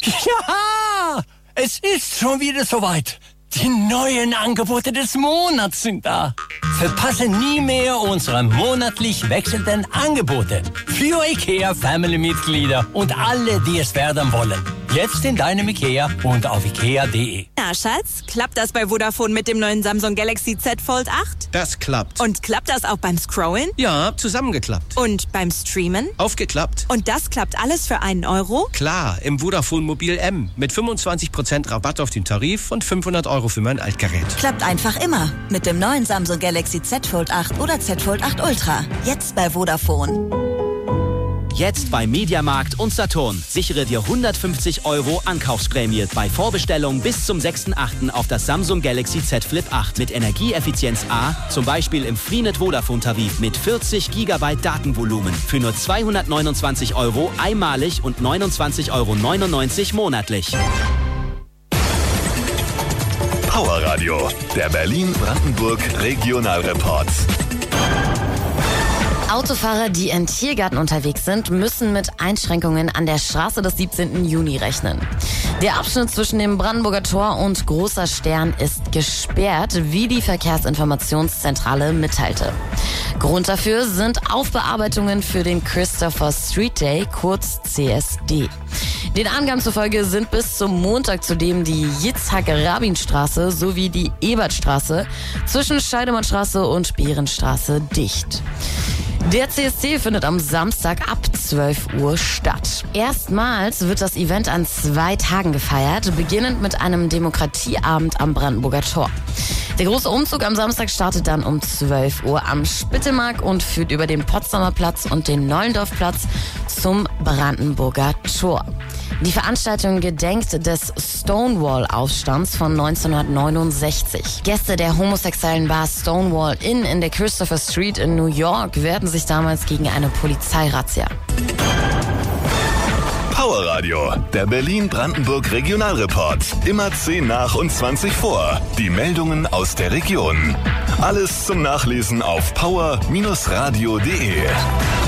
Ja, es ist schon wieder soweit. Die neuen Angebote des Monats sind da. Verpasse nie mehr unsere monatlich wechselnden Angebote für IKEA-Family-Mitglieder und alle, die es werden wollen. Jetzt in deinem IKEA und auf ikea.de. Na, Schatz, klappt das bei Vodafone mit dem neuen Samsung Galaxy Z Fold 8? Das klappt. Und klappt das auch beim Scrollen? Ja, zusammengeklappt. Und beim Streamen? Aufgeklappt. Und das klappt alles für einen Euro? Klar, im Vodafone Mobil M mit 25% Rabatt auf den Tarif und 500 Euro für mein Altgerät. Klappt einfach immer. Mit dem neuen Samsung Galaxy Z Fold 8 oder Z Fold 8 Ultra. Jetzt bei Vodafone. Jetzt bei Mediamarkt und Saturn. Sichere dir 150 Euro Ankaufsprämie bei Vorbestellung bis zum 6.8. auf das Samsung Galaxy Z Flip 8 mit Energieeffizienz A, zum Beispiel im Freenet Vodafone Tarif mit 40 GB Datenvolumen für nur 229 Euro einmalig und 29,99 Euro monatlich. Power Radio, der Berlin-Brandenburg Regionalreport. Autofahrer, die in Tiergarten unterwegs sind, müssen mit Einschränkungen an der Straße des 17. Juni rechnen. Der Abschnitt zwischen dem Brandenburger Tor und Großer Stern ist gesperrt, wie die Verkehrsinformationszentrale mitteilte. Grund dafür sind Aufbearbeitungen für den Christopher Street Day, kurz CSD. Den Angaben zufolge sind bis zum Montag zudem die Yitzhak-Rabin-Straße sowie die Ebertstraße zwischen Scheidemannstraße und Behrenstraße dicht. Der CSD findet am Samstag ab 12 Uhr statt. Erstmals wird das Event an 2 Tagen gefeiert, beginnend mit einem Demokratieabend am Brandenburger Tor. Der große Umzug am Samstag startet dann um 12 Uhr am Spittelmarkt und führt über den Potsdamer Platz und den Neulendorfplatz zum Brandenburger Tor. Die Veranstaltung gedenkt des Stonewall-Aufstands von 1969. Gäste der homosexuellen Bar Stonewall Inn in der Christopher Street in New York wehrten sich damals gegen eine Polizeirazzia. Power Radio, der Berlin-Brandenburg Regionalreport. Immer 10 nach und 20 vor. Die Meldungen aus der Region. Alles zum Nachlesen auf power-radio.de.